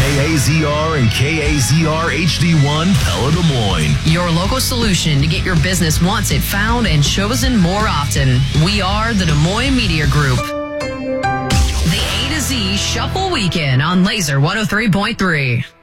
KAZR and KAZR HD1 Pella Des Moines. Your local solution to get your business wanted, found, and chosen more often. We are the Des Moines Media Group. The A to Z Shuffle Weekend on Laser 103.3.